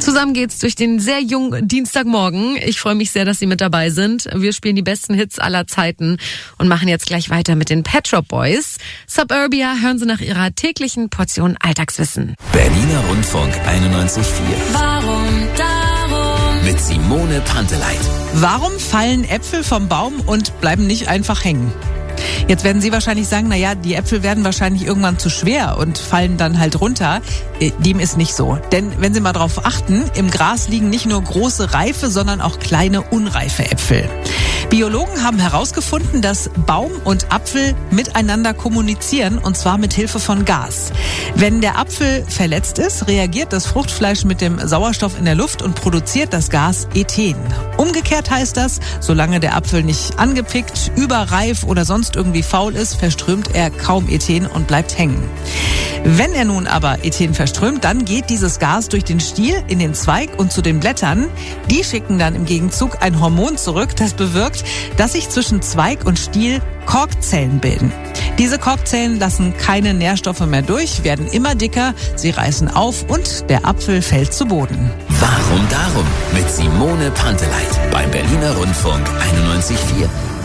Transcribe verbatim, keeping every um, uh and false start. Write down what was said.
Zusammen geht's durch den sehr jungen Dienstagmorgen. Ich freue mich sehr, dass Sie mit dabei sind. Wir spielen die besten Hits aller Zeiten und machen jetzt gleich weiter mit den Pet Shop Boys. Suburbia hören Sie nach Ihrer täglichen Portion Alltagswissen. Berliner Rundfunk einundneunzig Komma vier. Warum darum? Mit Simone Panteleit. Warum fallen Äpfel vom Baum und bleiben nicht einfach hängen? Jetzt werden Sie wahrscheinlich sagen, na ja, die Äpfel werden wahrscheinlich irgendwann zu schwer und fallen dann halt runter. Dem ist nicht so. Denn wenn Sie mal drauf achten, im Gras liegen nicht nur große reife, sondern auch kleine unreife Äpfel. Biologen haben herausgefunden, dass Baum und Apfel miteinander kommunizieren, und zwar mit Hilfe von Gas. Wenn der Apfel verletzt ist, reagiert das Fruchtfleisch mit dem Sauerstoff in der Luft und produziert das Gas Ethen. Umgekehrt heißt das, solange der Apfel nicht angepickt, überreif oder sonst irgendwie faul ist, verströmt er kaum Ethen und bleibt hängen. Wenn er nun aber Ethen verströmt, dann geht dieses Gas durch den Stiel in den Zweig und zu den Blättern. Die schicken dann im Gegenzug ein Hormon zurück, das bewirkt, dass sich zwischen Zweig und Stiel Korkzellen bilden. Diese Korkzellen lassen keine Nährstoffe mehr durch, werden immer dicker, sie reißen auf und der Apfel fällt zu Boden. Warum darum? Mit Simone Panteleit beim Berliner Rundfunk einundneunzig Komma vier.